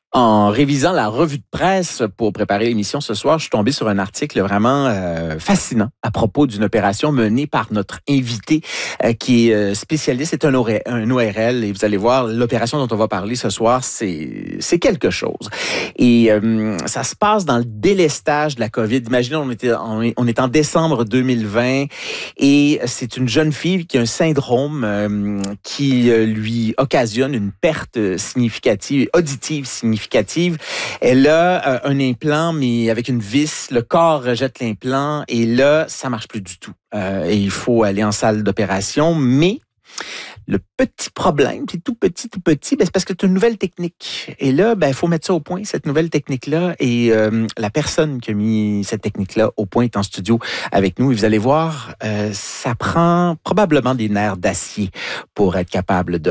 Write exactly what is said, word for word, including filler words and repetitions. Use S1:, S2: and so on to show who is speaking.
S1: En révisant la revue de presse pour préparer l'émission ce soir, je suis tombé sur un article vraiment euh, fascinant à propos d'une opération menée par notre invité euh, qui est euh, spécialiste, c'est un, O R- un O R L et vous allez voir, l'opération dont on va parler ce soir, c'est, c'est quelque chose. Et euh, ça se passe dans le délestage de la COVID. Imaginez, on était, on est, on est en décembre deux mille vingt et c'est une jeune fille qui a un syndrome euh, qui euh, lui occasionne une perte significative, auditive significative. Elle a euh, un implant, mais avec une vis. Le corps rejette l'implant et là, ça marche plus du tout. Euh, et il faut aller en salle d'opération, mais le petit problème, c'est tout petit, tout petit, ben c'est parce que c'est une nouvelle technique. Et là, ben, il faut mettre ça au point, cette nouvelle technique-là. Et euh, la personne qui a mis cette technique-là au point est en studio avec nous. Et vous allez voir, euh, ça prend probablement des nerfs d'acier pour être capable de